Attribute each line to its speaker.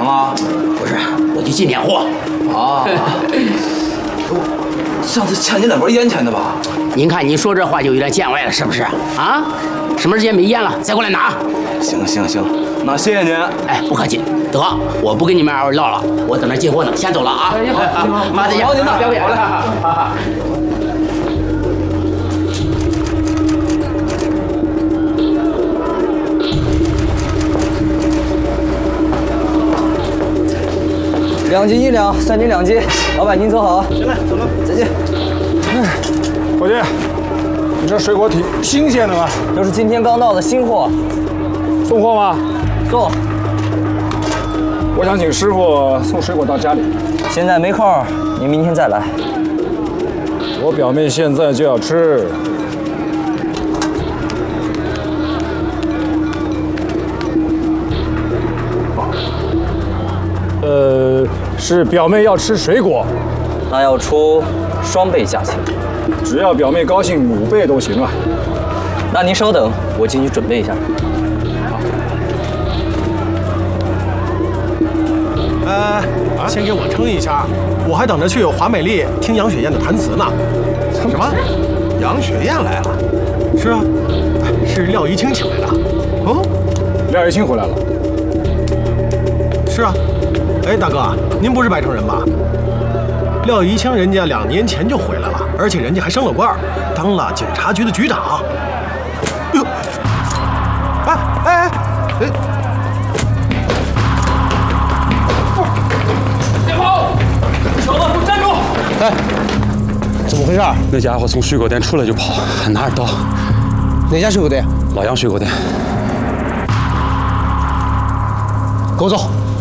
Speaker 1: 吗？
Speaker 2: 不是，我去进点货。
Speaker 1: 啊，上次欠你那包烟钱的吧？
Speaker 2: 您看您说这话就有点见外了，是不是？啊，什么时间没烟了，再过来拿。
Speaker 1: 行，那谢谢您。
Speaker 2: 哎，不客气。得，我不跟你们二位唠了，我等着进货呢，先走了啊。好，妈再见。
Speaker 1: 好，您呢？
Speaker 2: 别别了。
Speaker 3: 2斤1两，3斤2斤。老板您走好啊。
Speaker 4: 行了，走了，
Speaker 3: 再见。
Speaker 5: 伙计，你这水果挺新鲜的嘛？
Speaker 3: 都是今天刚到的新货，
Speaker 5: 送货吗？
Speaker 3: 送。
Speaker 5: 我想请师傅送水果到家里。
Speaker 3: 现在没空，您明天再来。
Speaker 5: 我表妹现在就要吃。是表妹要吃水果，
Speaker 3: 那要出双倍价钱。
Speaker 5: 只要表妹高兴，5倍都行啊。
Speaker 3: 那您稍等，我进去准备一下。
Speaker 4: 先给我称一下，我还等着去华美丽听杨雪艳的弹词呢。什么？杨雪艳来了？是啊，是廖一清请来的。哦，
Speaker 5: 廖一清回来了。
Speaker 4: 是啊。哎，大哥，您不是白城人吧？廖一清人家2年前就回来了，而且人家还升了官，当了警察局的局长。哟，哎！
Speaker 6: 别跑！小子，给我站住！
Speaker 4: 哎，怎么回事？
Speaker 6: 那家伙从水果店出来就跑，还拿着刀。
Speaker 4: 哪家水果店？
Speaker 6: 老杨水果店。
Speaker 4: 跟我走。